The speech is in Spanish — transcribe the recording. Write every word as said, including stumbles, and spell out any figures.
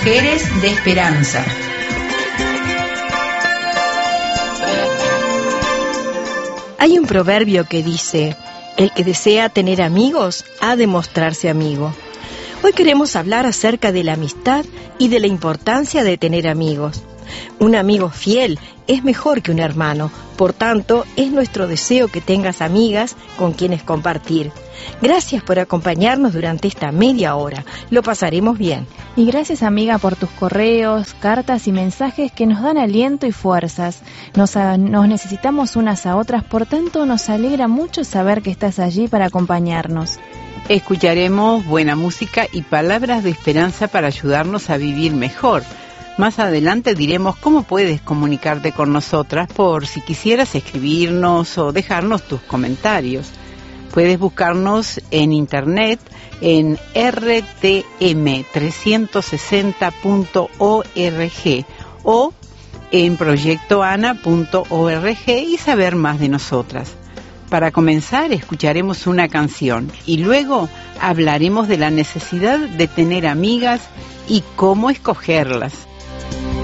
Mujeres de Esperanza. Hay un proverbio que dice: el que desea tener amigos ha de mostrarse amigo. Hoy queremos hablar acerca de la amistad y de la importancia de tener amigos. Un amigo fiel es mejor que un hermano, por tanto, es nuestro deseo que tengas amigas con quienes compartir. Gracias por acompañarnos durante esta media hora, lo pasaremos bien. Y gracias, amiga, por tus correos, cartas y mensajes que nos dan aliento y fuerzas. Nos, a, nos necesitamos unas a otras, por tanto nos alegra mucho saber que estás allí para acompañarnos. Escucharemos buena música y palabras de esperanza para ayudarnos a vivir mejor. Más adelante diremos cómo puedes comunicarte con nosotras por si quisieras escribirnos o dejarnos tus comentarios. Puedes buscarnos en internet en r t m trescientos sesenta punto org o en proyecto ana punto org y saber más de nosotras. Para comenzar, escucharemos una canción y luego hablaremos de la necesidad de tener amigas y cómo escogerlas.